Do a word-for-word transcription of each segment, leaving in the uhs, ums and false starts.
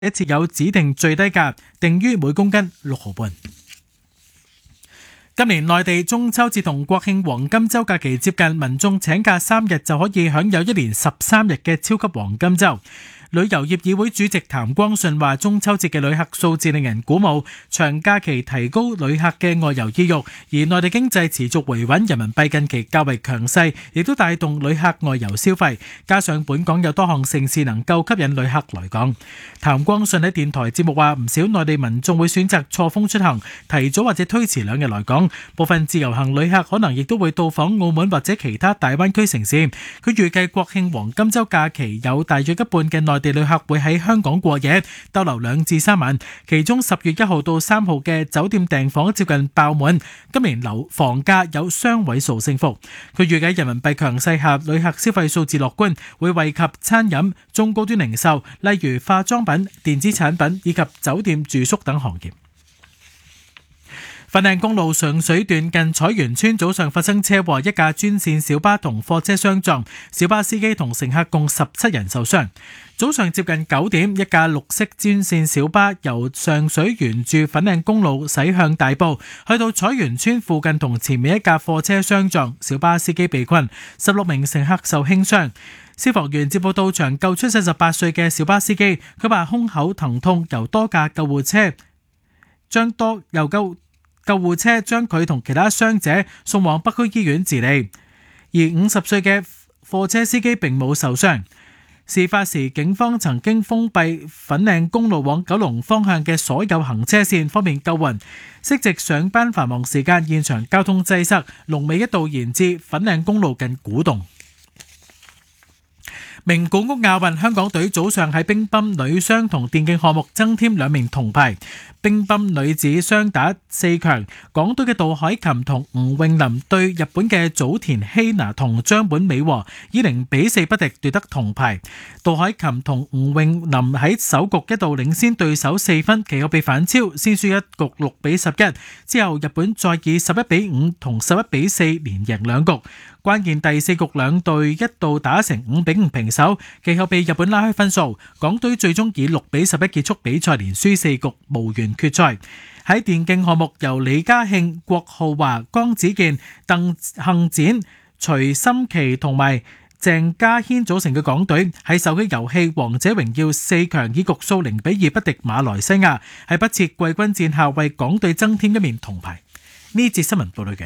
設有指定最低價，定於每公斤六毫半。今年內地中秋節同國慶黃金週假期接近，民眾請假三日就可以享有一連十三日嘅超級黃金週。旅遊業議會主席譚光順話：中秋節嘅旅客數字令人鼓舞，長假期提高旅客嘅外遊意欲，而內地經濟持續回穩，人民幣近期較為強勢，亦都帶動旅客外遊消費。加上本港有多項盛事能夠吸引旅客來港。譚光順喺電台節目話：唔少內地民眾會選擇錯峰出行，提早或者推遲兩日來港。部分自由行旅客可能亦都會到訪澳門或者其他大灣區城市。佢預計國慶黃金週假期有大約一半嘅內地旅客會喺香港過夜，逗留兩至三晚。其中十月一號到三號嘅酒店訂房接近爆滿。今年樓房價有雙位數升幅。佢預計人民幣強勢下，旅客消費數字樂觀，會惠及餐飲、中高端零售，例如化妝品、電子產品以及酒店住宿等行業。粉嶺公路上水段近彩園村早上發生車禍，一架專線小巴同貨車相撞，小巴司機同乘客共十七人受傷。早上接近九點，一架綠色專線小巴由上水沿住粉嶺公路駛向大埔，去到彩園村附近同前面一架貨車相撞，小巴司機被困，十六名乘客受輕傷。消防員接報到場救出四十八歲嘅小巴司機，佢話胸口疼痛，由多架救護車將多由救救護車將佢同其他傷者送往北區醫院治理，而五十歲嘅貨車司機並冇受傷。事發時，警方曾經封閉粉嶺公路往九龍方向嘅所有行車線，方便救援。適值上班繁忙時間，現場交通擠塞，龍尾一度延至粉嶺公路近古洞。名古屋亞運，香港隊早上喺乒乓女雙同電競項目增添兩名銅牌。乒乓女子雙打四強，港隊嘅杜海琴同吳詠琳對日本嘅早田希娜同張本美和，以零比四不敵奪得銅牌。杜海琴同吳詠琳喺首局一度領先對手四分，其後被反超，先輸一局六比十一。之後日本再以十一比五同十一比四連贏兩局。關鍵第四局兩隊一度打成五比五平手，其後被日本拉開分數，港隊最終以六比十一結束比賽，連輸四局，無緣決賽。喺電競項目，由李嘉慶、郭浩華、江子健、鄧幸展、徐心琪同埋鄭家軒組成嘅港隊，喺手機遊戲《王者榮耀》四強以局數零比二不敵馬來西亞，喺不設季軍戰下為港隊增添一面銅牌。呢節新聞報道嘅。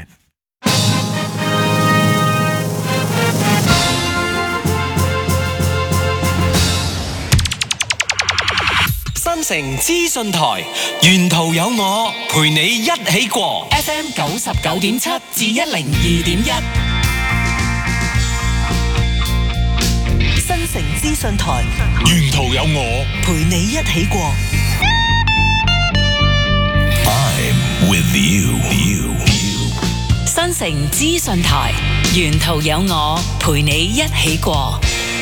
新城資訊台，沿途有我陪你一起過 F M 九十九點七至一零二點一。 新城資訊台， 沿途有我陪你一起過 I'm with you, you, you. 新城資訊台，沿途有我陪你一起過。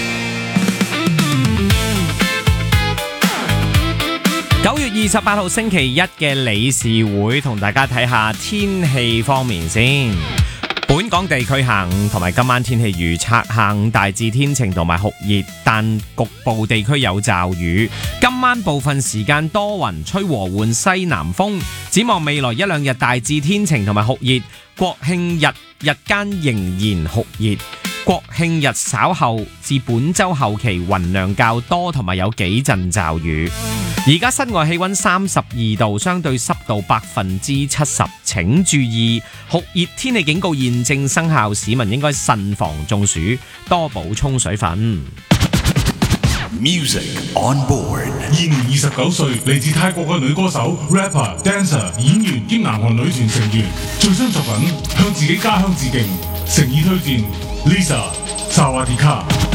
九月二十八號星期一嘅理事會，同大家睇下天氣方面先。本港地區下午同埋今晚天氣預測：下午大致天晴同埋酷熱，但局部地區有驟雨。今晚部分時間多雲，吹和緩西南風。展望未來一兩日大致天晴同埋酷熱，國慶日日間仍然酷熱。國慶日稍後至本週後期雲量較多，同埋有幾陣驟雨。而家室外氣溫三十二度，相對濕度百分之七十。請注意酷熱天氣警告現正生效，市民應該慎防中暑，多補充水分。 Music on board。 現年二十九歲，嚟自泰國嘅女歌手、rapper、dancer、演員兼南韓女團成員，最新作品向自己家鄉致敬，誠意推薦 Lisa 薩瓦迪卡。